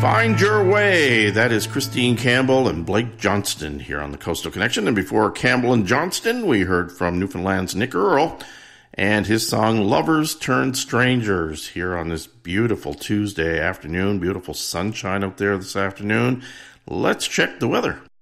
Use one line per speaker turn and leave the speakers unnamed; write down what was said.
Find Your Way. That is Christine Campbell and Blake Johnston here on the Coastal Connection. And before Campbell and Johnston, we heard from Newfoundland's Nick Earl and his song Lovers Turned Strangers here on this beautiful Tuesday afternoon. Beautiful sunshine out there this afternoon. Let's check the weather.